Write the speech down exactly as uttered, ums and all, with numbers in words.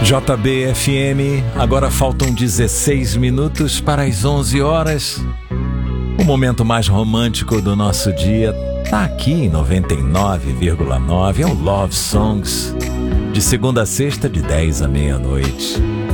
J B F M, agora faltam dezesseis minutos para as onze horas. O momento mais romântico do nosso dia tá aqui em noventa e nove vírgula nove, é o Love Songs, de segunda a sexta, de dez à meia-noite.